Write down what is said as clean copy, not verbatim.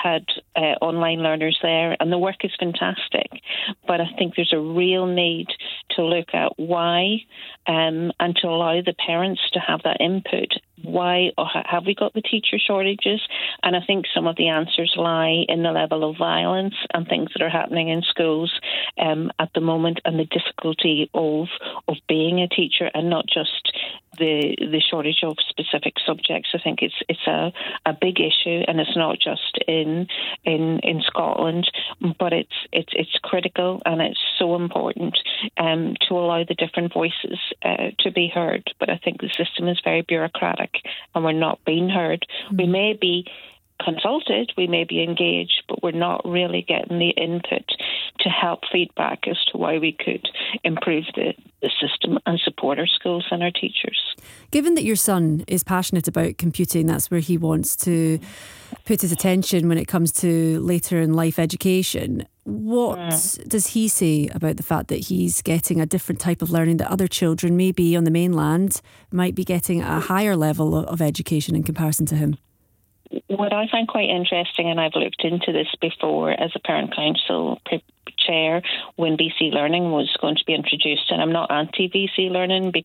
had online learners there, and the work is fantastic. But I think there's a real need to look at why and to allow the parents to have that input. Why have we got the teacher shortages? And I think some of the answers lie in the level of violence and things that are happening in schools at the moment, and the difficulty of being a teacher, and not just the shortage of specific subjects. I think it's a big issue, and it's not just in Scotland, but it's critical, and it's so important to allow the different voices to be heard. But I think the system is very bureaucratic, and we're not being heard. We may be consulted, we may be engaged, but we're not really getting the input to help feedback as to why we could improve the system and support our schools and our teachers. Given that your son is passionate about computing, that's where he wants to put his attention when it comes to later in life education, what does he say about the fact that he's getting a different type of learning that other children, maybe on the mainland, might be getting a higher level of education in comparison to him? What I find quite interesting, and I've looked into this before as a parent council chair when VC learning was going to be introduced, and I'm not anti-VC learning